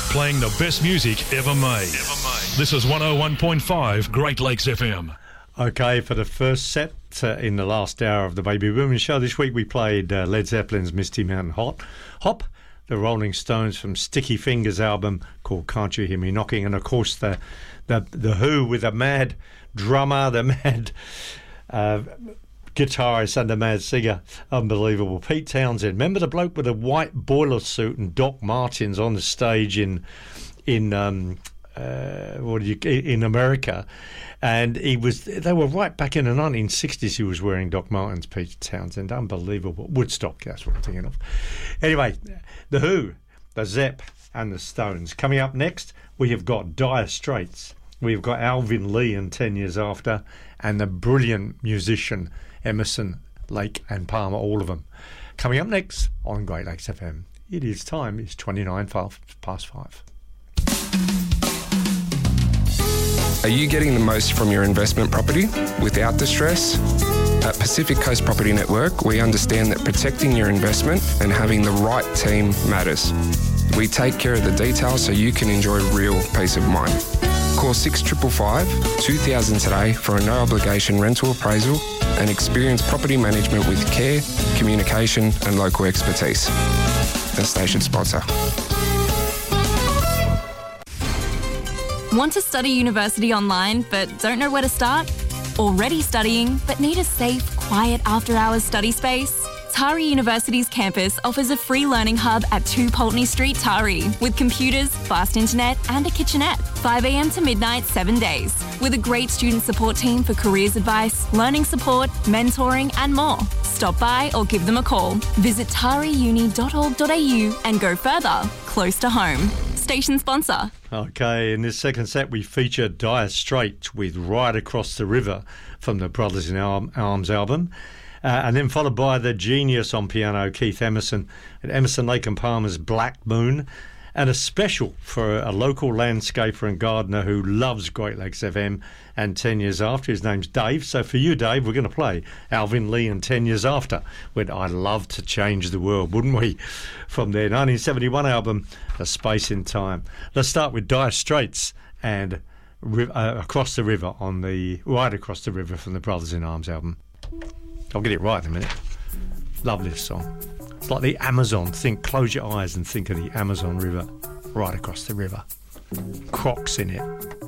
playing the best music ever made. This is 101.5 Great Lakes FM. Okay, for the first set in the last hour of the Baby Booming Show this week, we played Led Zeppelin's Misty Mountain Hop, the Rolling Stones from Sticky Fingers album called Can't You Hear Me Knocking, and of course the Who with a mad drummer, the mad guitarist and the mad singer, unbelievable, Pete Townsend. Remember the bloke with a white boiler suit and Doc Martens on the stage in America, and they were right back in the 1960s. He was wearing Doc Martens, Pete Townsend, unbelievable. Woodstock, that's what I'm thinking of. Anyway, the Who, the Zepp and the Stones. Coming up next, we have got Dire Straits. We've got Alvin Lee and 10 Years After, and the brilliant musician Emerson, Lake and Palmer, all of them. Coming up next on Great Lakes FM. It's 29 past 5. Are you getting the most from your investment property without the stress? At Pacific Coast Property Network, we understand that protecting your investment and having the right team matters. We take care of the details so you can enjoy real peace of mind. Call 6555 2000 today for a no-obligation rental appraisal and experience property management with care, communication and local expertise. The station sponsor. Want to study university online but don't know where to start? Already studying but need a safe, quiet after-hours study space? Tari University's campus offers a free learning hub at 2 Pulteney Street, Tari, with computers, fast internet and a kitchenette. 5 a.m. to midnight, 7 days. With a great student support team for careers advice, learning support, mentoring and more. Stop by or give them a call. Visit tariuni.org.au and go further, close to home. Station sponsor. Okay, in this second set we feature Dire Straits with Right Across the River from the Brothers in Arms album. And then followed by the genius on piano, Keith Emerson, and Emerson, Lake and Palmer's Black Moon, and a special for a local landscaper and gardener who loves Great Lakes FM and 10 Years After. His name's Dave. So for you, Dave, we're going to play Alvin Lee and 10 Years After with I'd Love to Change the World, wouldn't we? From their 1971 album, A Space in Time. Let's start with Dire Straits and Across the River on the Right Across the River from the Brothers in Arms album. I'll get it right in a minute. Love this song. It's like the Amazon. Close your eyes and think of the Amazon River right across the river. Crocs in it.